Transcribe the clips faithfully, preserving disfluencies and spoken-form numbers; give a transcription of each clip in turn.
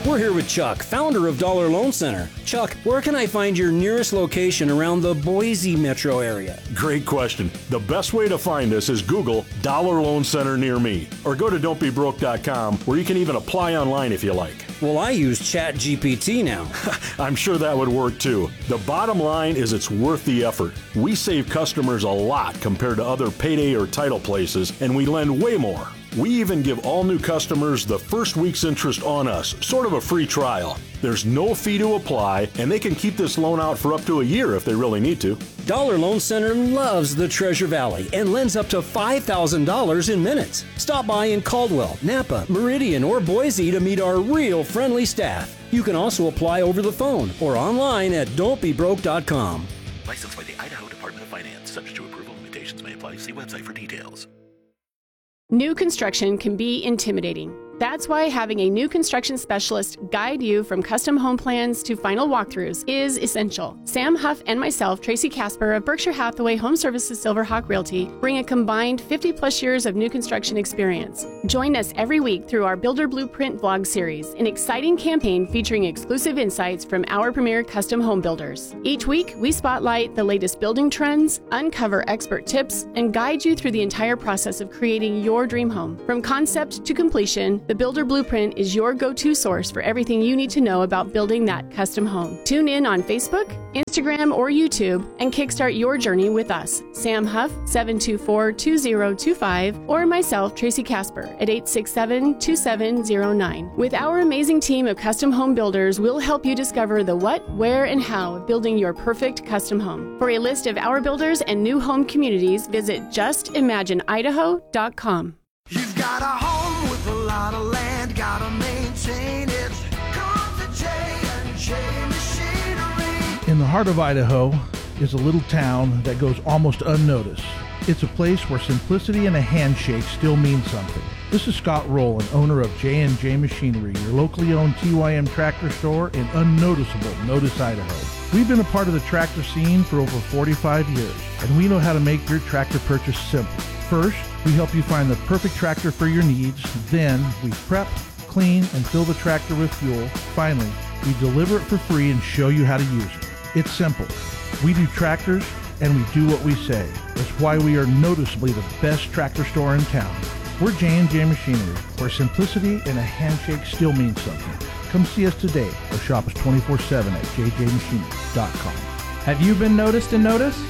We're here with Chuck, founder of Dollar Loan Center. Chuck, where can I find your nearest location around the Boise metro area? Great question. The best way to find us is Google Dollar Loan Center near me, or go to don't be broke dot com, where you can even apply online if you like. Well, I use Chat G P T now. I'm sure that would work too. The bottom line is it's worth the effort. We save customers a lot compared to other payday or title places, and we lend way more. We even give all new customers the first week's interest on us, sort of a free trial. There's no fee to apply, and they can keep this loan out for up to a year if they really need to. Dollar Loan Center loves the Treasure Valley and lends up to five thousand dollars in minutes. Stop by in Caldwell, Napa, Meridian, or Boise to meet our real friendly staff. You can also apply over the phone or online at don't be broke dot com. Licensed by the Idaho Department of Finance. Subject to approval. Limitations may apply. See website for details. New construction can be intimidating. That's why having a new construction specialist guide you from custom home plans to final walkthroughs is essential. Sam Huff and myself, Tracy Casper of Berkshire Hathaway Home Services Silverhawk Realty, bring a combined fifty plus years of new construction experience. Join us every week through our Builder Blueprint vlog series, an exciting campaign featuring exclusive insights from our premier custom home builders. Each week, we spotlight the latest building trends, uncover expert tips, and guide you through the entire process of creating your dream home. From concept to completion, the Builder Blueprint is your go-to source for everything you need to know about building that custom home. Tune in on Facebook, Instagram, or YouTube and kickstart your journey with us, Sam Huff, seven two four, two zero two five, or myself, Tracy Casper, at eight six seven, two seven zero nine. With our amazing team of custom home builders, we'll help you discover the what, where, and how of building your perfect custom home. For a list of our builders and new home communities, visit just imagine idaho dot com. You've got a home with a lot of land, gotta maintain it. Come to J and J Machinery. In the heart of Idaho is a little town that goes almost unnoticed. It's a place where simplicity and a handshake still mean something. This is Scott Rowland, owner of J and J Machinery, your locally owned T Y M tractor store in unnoticeable Notice, Idaho. We've been a part of the tractor scene for over forty-five years, and we know how to make your tractor purchase simple. First, we help you find the perfect tractor for your needs. Then, we prep, clean, and fill the tractor with fuel. Finally, we deliver it for free and show you how to use it. It's simple. We do tractors, and we do what we say. That's why we are noticeably the best tractor store in town. We're J and J Machinery, where simplicity and a handshake still means something. Come see us today or shop us twenty-four seven at j j machinery dot com. Have you been noticed and noticed?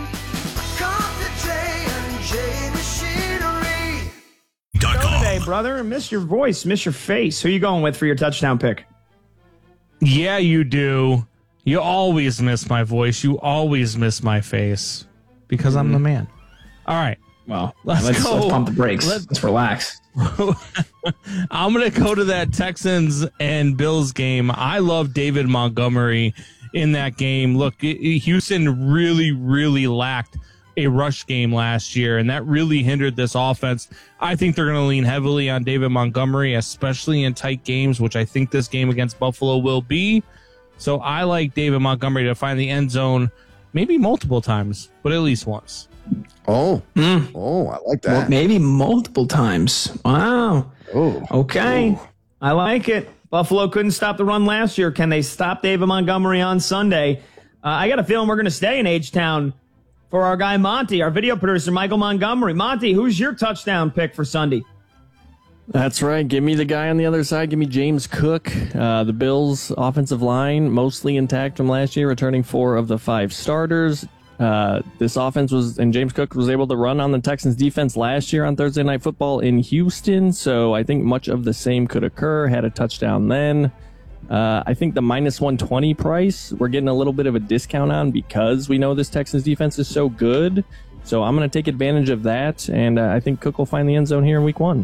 Today, brother. Miss your voice, miss your face. Who you going with for your touchdown pick? Yeah, you do. You always miss my voice. You always miss my face because mm-hmm. I'm the man. All right. Well, let's, let's, go. let's pump the brakes. Let's, let's relax. I'm going to go to that Texans and Bills game. I love David Montgomery in that game. Look, Houston really, really lacked a rush game last year, and that really hindered this offense. I think they're going to lean heavily on David Montgomery, especially in tight games, which I think this game against Buffalo will be. So I like David Montgomery to find the end zone maybe multiple times, but at least once. Oh, mm. oh, I like that. Well, maybe multiple times. Wow. Oh, okay. oh. I like it. Buffalo couldn't stop the run last year. Can they stop David Montgomery on Sunday? Uh, I got a feeling we're going to stay in H-Town for our guy Monty, our video producer, Michael Montgomery. Monty, who's your touchdown pick for Sunday? That's right. Give me the guy on the other side. Give me James Cook. Uh, the Bills' offensive line, mostly intact from last year, returning four of the five starters. Uh, this offense was, and James Cook was able to run on the Texans defense last year on Thursday Night Football in Houston. So I think much of the same could occur. Had a touchdown then. Uh, I think the minus one twenty price, we're getting a little bit of a discount on because we know this Texans defense is so good. So I'm going to take advantage of that, and uh, I think Cook will find the end zone here in week one.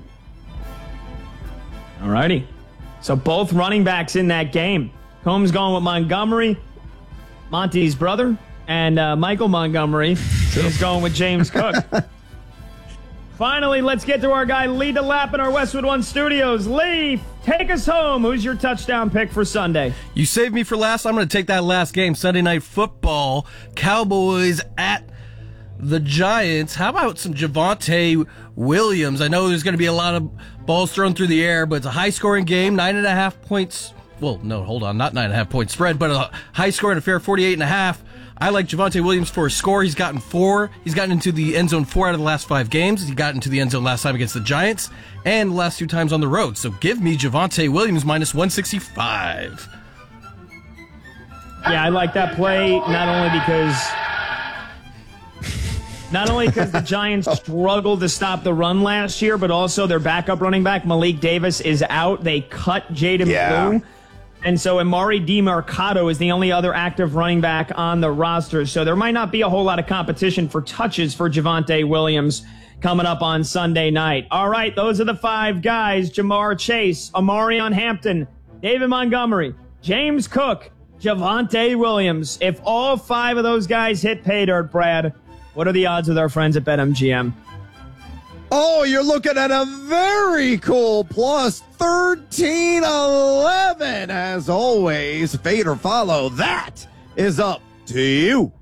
All righty. So both running backs in that game. Combs going with Montgomery, Monty's brother, and uh, Michael Montgomery is going with James Cook. Finally, let's get to our guy Lee DeLapp in our Westwood One studios. Lee, take us home. Who's your touchdown pick for Sunday? You saved me for last. I'm going to take that last game, Sunday Night Football. Cowboys at the Giants. How about some Javonte Williams? I know there's going to be a lot of balls thrown through the air, but it's a high-scoring game, nine and a half points well, no, hold on, not nine and a half point spread, but a high scoring affair, forty-eight and a half. I like Javonte Williams for a score. He's gotten four. He's gotten into the end zone four out of the last five games. He got into the end zone last time against the Giants and the last two times on the road. So give me Javonte Williams minus one sixty-five. Yeah, I like that play not only because not only because the Giants struggled to stop the run last year, but also their backup running back Malik Davis is out. They cut Jaden Yeah. Blue. And so Amari DiMercato is the only other active running back on the roster. So there might not be a whole lot of competition for touches for Javonte Williams coming up on Sunday night. All right, those are the five guys. Jamar Chase, Amarion Hampton, David Montgomery, James Cook, Javonte Williams. If all five of those guys hit pay dirt, Brad, what are the odds with our friends at BetMGM? Oh, you're looking at a very cool plus thirteen eleven. As always, fade or follow. That is up to you.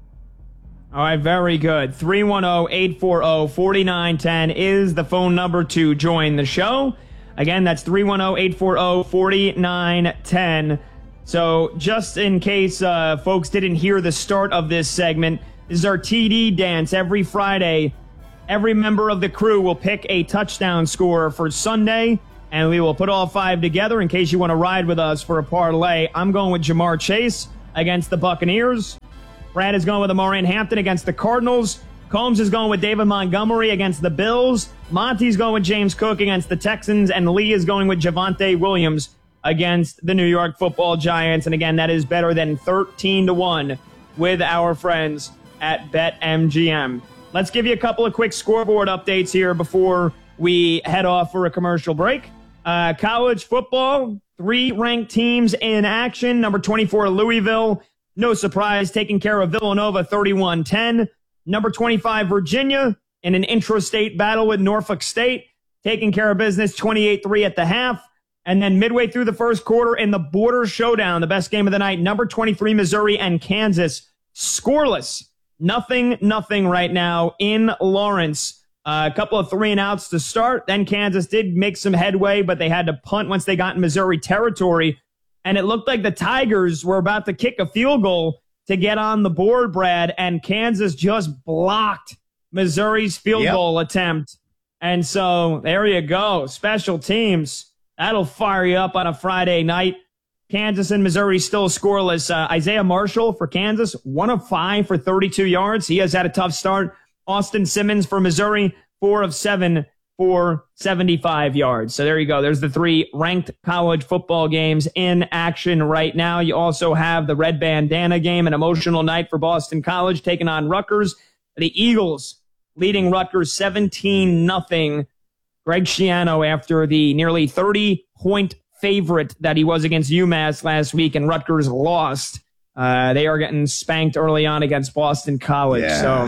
All right, very good. three one zero, eight four zero, four nine one zero is the phone number to join the show. Again, that's three one zero, eight four zero, four nine one zero. So just in case uh, folks didn't hear the start of this segment, this is our T D dance every Friday. Every member of the crew will pick a touchdown scorer for Sunday, and we will put all five together in case you want to ride with us for a parlay. I'm going with Jamar Chase against the Buccaneers. Brad is going with Amarion Hampton against the Cardinals. Combs is going with David Montgomery against the Bills. Monty's going with James Cook against the Texans, and Lee is going with Javonte Williams against the New York Football Giants. And again, that is better than thirteen to one with our friends at BetMGM. Let's give you a couple of quick scoreboard updates here before we head off for a commercial break. Uh, college football, three ranked teams in action. Number twenty-four, Louisville. No surprise, taking care of Villanova thirty-one ten. Number twenty-five, Virginia, in an intrastate battle with Norfolk State, taking care of business twenty-eight three at the half. And then midway through the first quarter in the border showdown, the best game of the night, number twenty-three, Missouri and Kansas, scoreless. Nothing, nothing right now in Lawrence. Uh, a couple of three and outs to start. Then Kansas did make some headway, but they had to punt once they got in Missouri territory. And it looked like the Tigers were about to kick a field goal to get on the board, Brad, and Kansas just blocked Missouri's field Yep. goal attempt. And so there you go. Special teams. That'll fire you up on a Friday night. Kansas and Missouri still scoreless. Uh, Isaiah Marshall for Kansas, one of five for thirty-two yards. He has had a tough start. Austin Simmons for Missouri, four of seven for seventy-five yards. So there you go. There's the three ranked college football games in action right now. You also have the red bandana game, an emotional night for Boston College taking on Rutgers. The Eagles leading Rutgers seventeen nothing. Greg Schiano after the nearly thirty-point favorite that he was against UMass last week, and Rutgers lost. Uh, they are getting spanked early on against Boston College. Yeah. So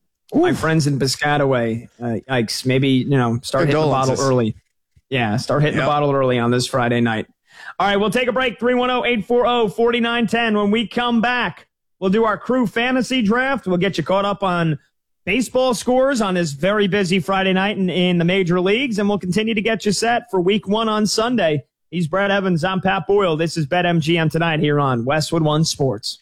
my friends in Piscataway, uh, yikes, maybe, you know, start hitting the bottle early. Yeah, start hitting Yep. the bottle early on this Friday night. All right, we'll take a break. three one zero, eight four zero, four nine one zero. When we come back, we'll do our crew fantasy draft. We'll get you caught up on baseball scores on this very busy Friday night in, in the major leagues, and we'll continue to get you set for week one on Sunday. He's Brad Evans. I'm Pat Boyle. This is BetMGM tonight here on Westwood One Sports.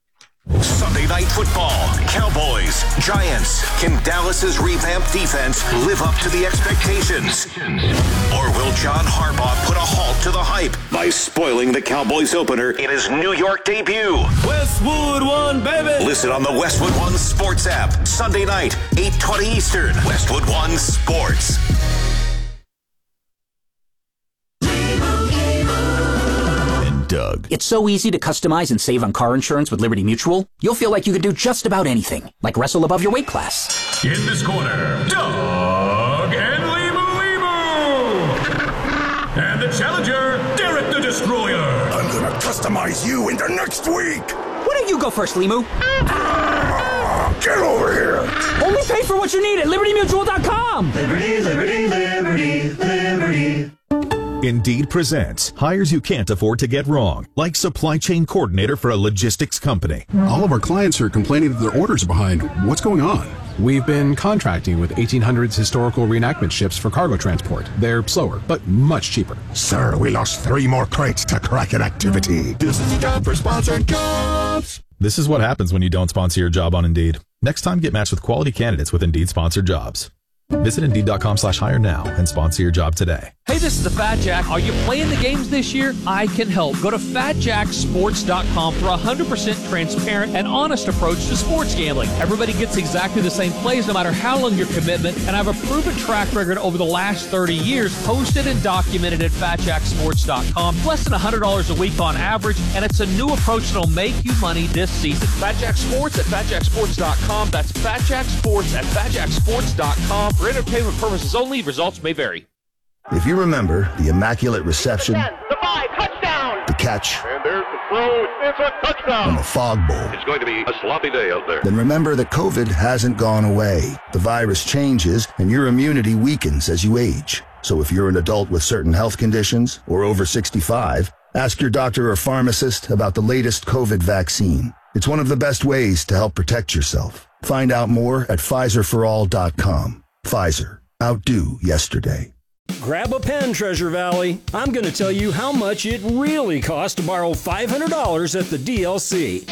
Sunday Night Football, Cowboys, Giants. Can Dallas's revamped defense live up to the expectations? Or will John Harbaugh put a halt to the hype by spoiling the Cowboys opener in his New York debut? Westwood One, baby! Listen on the Westwood One Sports app. Sunday night, eight twenty Eastern. Westwood One Sports. Doug. It's so easy to customize and save on car insurance with Liberty Mutual. You'll feel like you could do just about anything, like wrestle above your weight class. In this corner, Doug and Limu Limu. And the challenger, Derek the Destroyer. I'm gonna customize you into next week. Why don't you go first, Limu? Ah, get over here. Only pay for what you need at Liberty Mutual dot com. Liberty, Liberty, Liberty, Liberty. Indeed presents hires you can't afford to get wrong, like supply chain coordinator for a logistics company. All of our clients are complaining that their orders are behind. What's going on? We've been contracting with eighteen hundreds historical reenactment ships for cargo transport. They're slower, but much cheaper. Sir, we lost three more crates to Kraken activity. This is a job for sponsored jobs. This is what happens when you don't sponsor your job on Indeed. Next time, get matched with quality candidates with Indeed sponsored jobs. Visit Indeed.com slash hire now and sponsor your job today. Hey, this is the Fat Jack. Are you playing the games this year? I can help. Go to fat jack sports dot com for a one hundred percent transparent and honest approach to sports gambling. Everybody gets exactly the same plays no matter how long your commitment, and I have a proven track record over the last thirty years, posted and documented at fat jack sports dot com. Less than one hundred dollars a week on average, and it's a new approach that'll make you money this season. Fat Jack Sports at fat jack sports dot com. That's Fat Jack Sports at fat jack sports dot com. For entertainment purposes only, results may vary. If you remember the immaculate reception, The five, touchdown! the catch, And there's the throw. It's a touchdown. and the fog bowl, It's going to be a sloppy day out there. then remember that COVID hasn't gone away. The virus changes and your immunity weakens as you age. So if you're an adult with certain health conditions or over sixty-five, ask your doctor or pharmacist about the latest COVID vaccine. It's one of the best ways to help protect yourself. Find out more at Pfizer for all dot com. Pfizer. Outdo yesterday. Grab a pen, Treasure Valley. I'm going to tell you how much it really costs to borrow five hundred dollars at the D L C.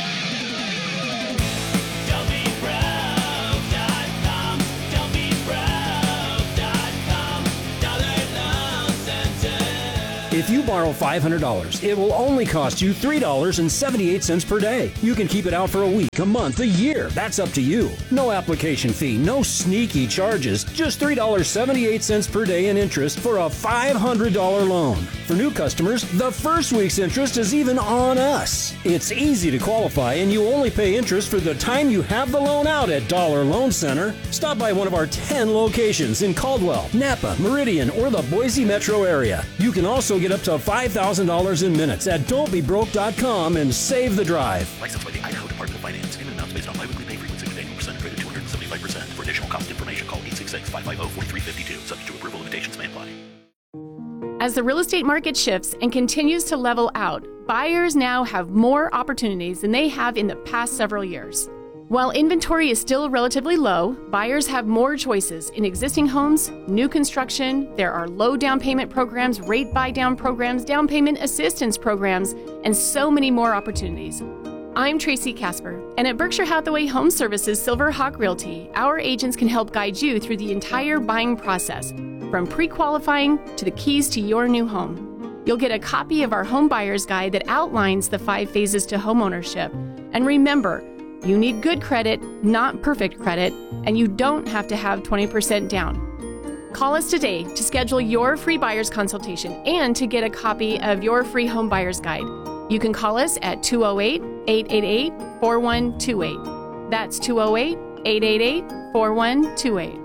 If you borrow five hundred dollars, it will only cost you three dollars and seventy-eight cents per day. You can keep it out for a week, a month, a year. That's up to you. No application fee, no sneaky charges. Just three dollars and seventy-eight cents per day in interest for a five hundred dollars loan. For new customers, the first week's interest is even on us. It's easy to qualify, and you only pay interest for the time you have the loan out at Dollar Loan Center. Stop by one of our ten locations in Caldwell, Napa, Meridian, or the Boise metro area. You can also get up to five thousand dollars in minutes at don't be broke dot com and save the drive. Licensed by the Idaho Department of Finance. Payment amounts based on biweekly pay frequency with annual percent rate of two hundred seventy-five percent. For additional cost information, call eight six six, five five zero, four three five two. Subject to approval, limitations may apply. As the real estate market shifts and continues to level out, buyers now have more opportunities than they have in the past several years. While inventory is still relatively low, buyers have more choices in existing homes, new construction. There are low down payment programs, rate buy down programs, down payment assistance programs, and so many more opportunities. I'm Tracy Casper, and at Berkshire Hathaway Home Services Silver Hawk Realty, our agents can help guide you through the entire buying process, from pre-qualifying to the keys to your new home. You'll get a copy of our Home Buyer's Guide that outlines the five phases to homeownership. And remember, you need good credit, not perfect credit, and you don't have to have twenty percent down. Call us today to schedule your free buyer's consultation and to get a copy of your free Home Buyer's Guide. You can call us at two oh eight, eight eight eight, four one two eight. That's two oh eight, eight eight eight, four one two eight.